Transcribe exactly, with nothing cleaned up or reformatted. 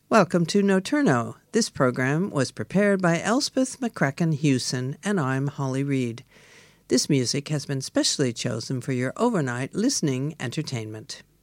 Welcome to Noturno. This program was prepared by Elspeth McCracken Hewson, and I'm Holly Reed. This music has been specially chosen for your overnight listening entertainment.